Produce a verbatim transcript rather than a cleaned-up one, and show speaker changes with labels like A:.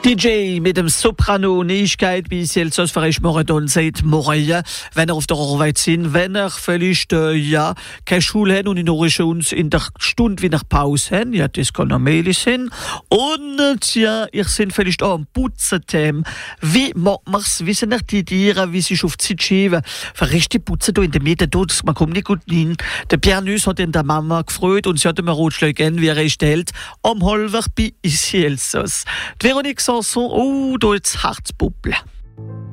A: D J mit dem Soprano Neuigkeit bis jetzt aus Morgen seit morgen, wenn er auf der Arbeit sind, wenn er vielleicht äh, ja keine Schule haben und in der uns in der Stunde wie nach Pause haben, ja das kann normal sein. Und ja, ihr seid vielleicht auch am Putzen. Wie macht man's? Wie sind die Tiere, wie sie sich auf die Zeit schieben? Verrichte Putzen da in der Mitte, da, man kommt nicht gut hin. Der Pierre Nüss hat in der Mama gefreut und sie hat mir Rotschläge wie er stellt am Holwer bei Isielsos. Die Veronique Sanson, oh, da jetzt Herzpuppel.